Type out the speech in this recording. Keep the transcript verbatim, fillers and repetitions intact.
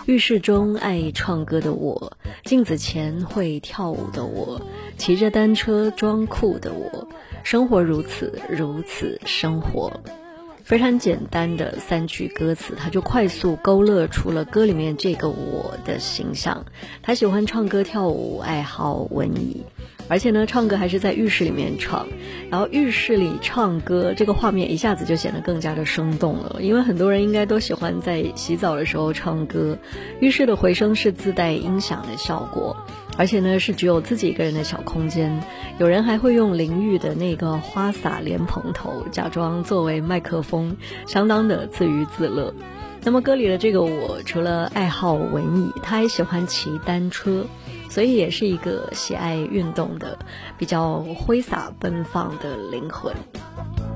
浴室中爱唱歌的我，镜子前会跳舞的我，骑着单车装酷的我，生活如此如此生活。非常简单的三句歌词，他就快速勾勒出了歌里面这个我的形象。他喜欢唱歌跳舞，爱好文艺，而且呢唱歌还是在浴室里面唱，然后浴室里唱歌这个画面一下子就显得更加的生动了，因为很多人应该都喜欢在洗澡的时候唱歌。浴室的回声是自带音响的效果，而且呢是只有自己一个人的小空间，有人还会用淋浴的那个花洒莲蓬头假装作为麦克风，相当的自娱自乐。那么歌里的这个我除了爱好文艺，他还喜欢骑单车，所以也是一个喜爱运动的比较挥洒奔放的灵魂。